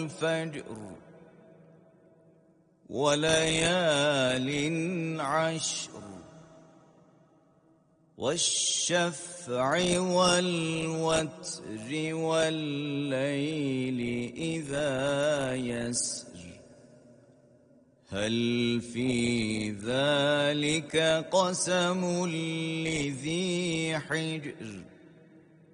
الفجر وليال عشر والشفع والوتر والليل إذا يسر هل في ذلك قسم لذي حجر